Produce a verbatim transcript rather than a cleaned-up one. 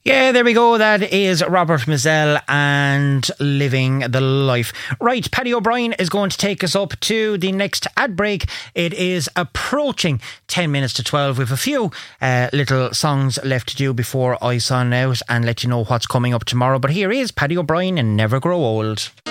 Yeah, there we go. That is Robert Mizell and Living the Life. Right, Paddy O'Brien is going to take us up to the next ad break. It is approaching ten minutes to twelve. We have a few uh, little songs left to do before I sign out and let you know what's coming up tomorrow. But here is Paddy O'Brien and Never Grow Old.